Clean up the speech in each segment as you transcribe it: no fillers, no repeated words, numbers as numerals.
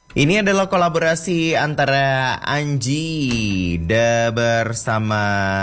Ini adalah kolaborasi antara Anji bersama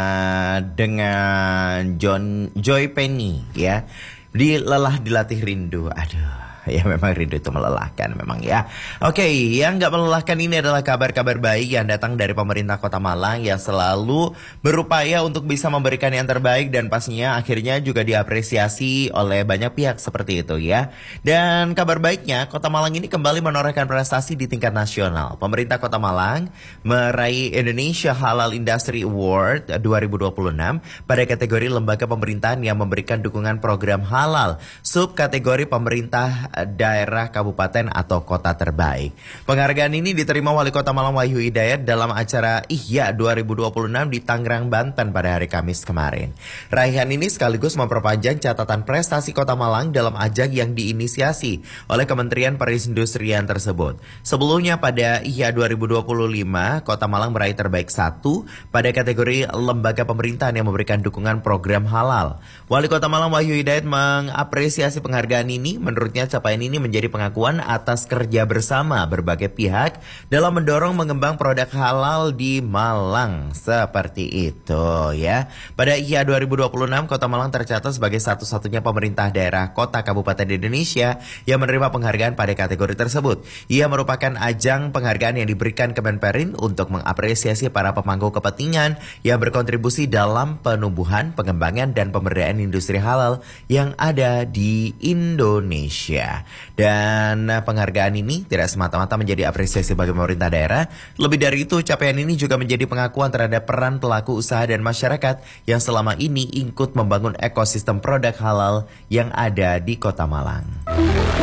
dengan Joy Penny ya. Di Lelah Dilatih Rindu. Aduh. Ya memang rindu itu melelahkan memang ya. Oke, yang gak melelahkan ini adalah kabar-kabar baik yang datang dari pemerintah Kota Malang yang selalu berupaya untuk bisa memberikan yang terbaik dan pastinya akhirnya juga diapresiasi oleh banyak pihak seperti itu ya. Dan kabar baiknya Kota Malang ini kembali menorehkan prestasi di tingkat nasional. Pemerintah Kota Malang meraih Indonesia Halal Industry Award 2026 pada kategori lembaga pemerintahan yang memberikan dukungan program halal subkategori pemerintah daerah, kabupaten, atau kota terbaik. Penghargaan ini diterima Wali Kota Malang Wahyu Hidayat dalam acara Ihya 2026 di Tangerang, Banten pada hari Kamis kemarin. Raihan ini sekaligus memperpanjang catatan prestasi Kota Malang dalam ajang yang diinisiasi oleh Kementerian Perindustrian tersebut. Sebelumnya pada Ihya 2025, Kota Malang meraih terbaik 1 pada kategori lembaga pemerintahan yang memberikan dukungan program halal. Wali Kota Malang Wahyu Hidayat mengapresiasi penghargaan ini. Menurutnya capaian ini menjadi pengakuan atas kerja bersama berbagai pihak dalam mendorong mengembang produk halal di Malang. Seperti itu ya. Pada IHA 2026, Kota Malang tercatat sebagai satu-satunya pemerintah daerah kota kabupaten di Indonesia yang menerima penghargaan pada kategori tersebut. Ia merupakan ajang penghargaan yang diberikan Kemenperin untuk mengapresiasi para pemangku kepentingan yang berkontribusi dalam penumbuhan, pengembangan, dan pemberdayaan industri halal yang ada di Indonesia. Dan penghargaan ini tidak semata-mata menjadi apresiasi bagi pemerintah daerah. Lebih dari itu, capaian ini juga menjadi pengakuan terhadap peran pelaku usaha dan masyarakat yang selama ini ikut membangun ekosistem produk halal yang ada di Kota Malang.